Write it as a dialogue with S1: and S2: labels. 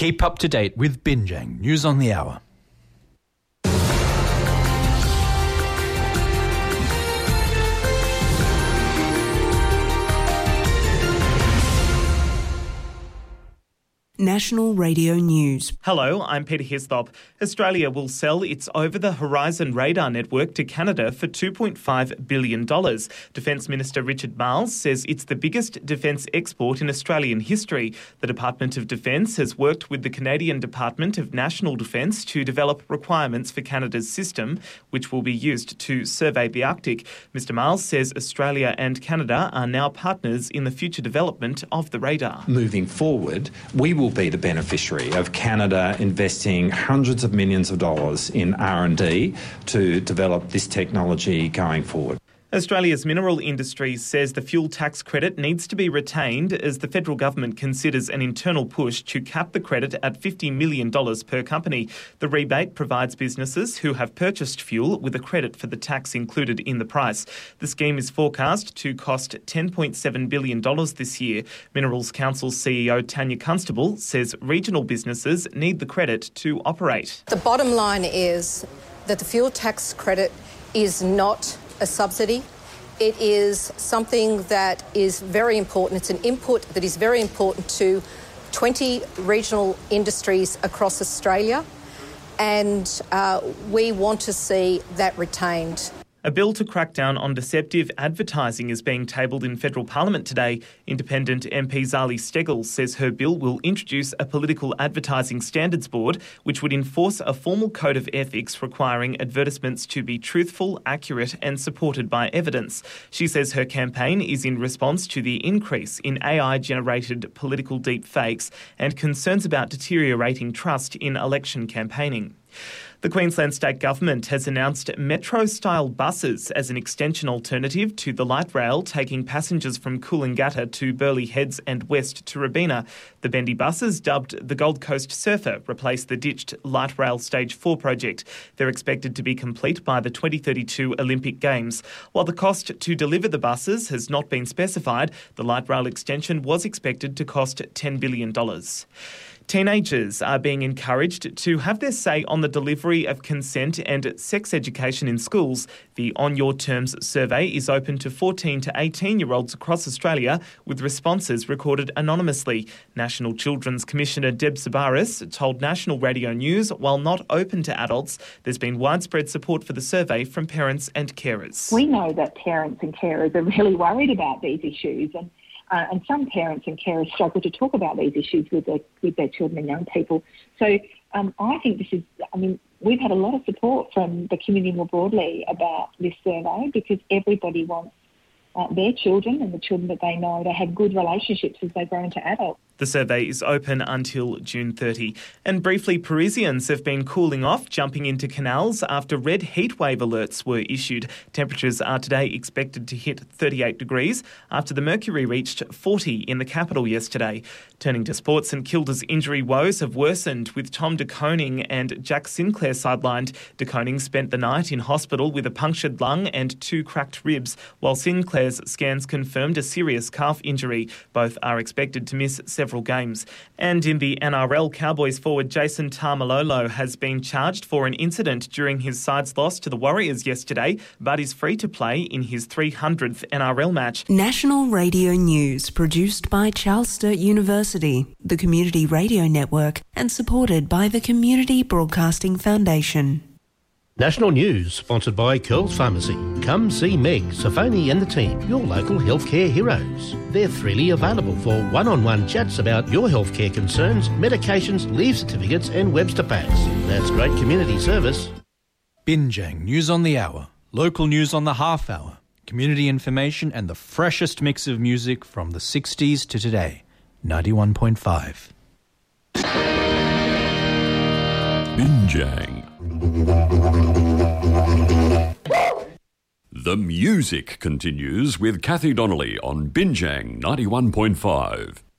S1: Keep up to date with Binjang News on the Hour.
S2: National Radio News.
S3: Hello, I'm Peter Hislop. Australia will sell its over-the-horizon radar network to Canada for $2.5 billion. Defence Minister Richard Marles says it's the biggest defence export in Australian history. The Department of Defence has worked with the Canadian Department of National Defence to develop requirements for Canada's system, which will be used to survey the Arctic. Mr Marles says Australia and Canada are now partners in the future development of the radar.
S4: Moving forward, we will be the beneficiary of Canada investing hundreds of millions of dollars in R&D to develop this technology going forward.
S3: Australia's mineral industry says the fuel tax credit needs to be retained as the federal government considers an internal push to cap the credit at $50 million per company. The rebate provides businesses who have purchased fuel with a credit for the tax included in the price. The scheme is forecast to cost $10.7 billion this year. Minerals Council CEO Tanya Constable says regional businesses need the credit to operate.
S5: The bottom line is that the fuel tax credit is not a subsidy. It is something that is very important. It's an input that is very important to 20 regional industries across Australia, and we want to see that retained.
S3: A bill to crack down on deceptive advertising is being tabled in federal parliament today. Independent MP Zali Steggall says her bill will introduce a political advertising standards board which would enforce a formal code of ethics requiring advertisements to be truthful, accurate and supported by evidence. She says her campaign is in response to the increase in AI-generated political deepfakes and concerns about deteriorating trust in election campaigning. The Queensland State Government has announced metro-style buses as an extension alternative to the light rail taking passengers from Coolangatta to Burleigh Heads and west to Robina. The bendy buses, dubbed the Gold Coast Surfer, replace the ditched light rail Stage 4 project. They're expected to be complete by the 2032 Olympic Games. While the cost to deliver the buses has not been specified, the light rail extension was expected to cost $10 billion. Teenagers are being encouraged to have their say on the delivery of consent and sex education in schools. The On Your Terms survey is open to 14 to 18-year-olds across Australia, with responses recorded anonymously. National Children's Commissioner Deb Sabaris told National Radio News, while not open to adults, there's been widespread support for the survey from parents and carers.
S6: We know that parents and carers are really worried about these issues, and some parents and carers struggle to talk about these issues with their children and young people. So I think we've had a lot of support from the community more broadly about this survey because everybody wants their children and the children that they know to have good relationships as they grow into adults.
S3: The survey is open until June 30. And briefly, Parisians have been cooling off, jumping into canals after red heatwave alerts were issued. Temperatures are today expected to hit 38 degrees after the mercury reached 40 in the capital yesterday. Turning to sports, St Kilda's injury woes have worsened with Tom De Koning and Jack Sinclair sidelined. De Koning spent the night in hospital with a punctured lung and 2 cracked ribs, while Sinclair's scans confirmed a serious calf injury. Both are expected to miss several games. And in the NRL, Cowboys forward Jason Taumalolo has been charged for an incident during his side's loss to the Warriors yesterday, but is free to play in his 300th NRL match.
S2: National Radio News, produced by Charles Sturt University, the Community Radio Network, and supported by the Community Broadcasting Foundation.
S7: National News, sponsored by Curls Pharmacy. Come see Meg, Safoni and the team, your local healthcare heroes. They're freely available for one-on-one chats about your healthcare concerns, medications, leave certificates and Webster packs. That's great community service.
S1: Binjang News on the Hour, local news on the half hour, community information and the freshest mix of music from the 60s to today. 91.5.
S8: Binjang. The music continues with Kathy Donnelly on Binjang 91.5.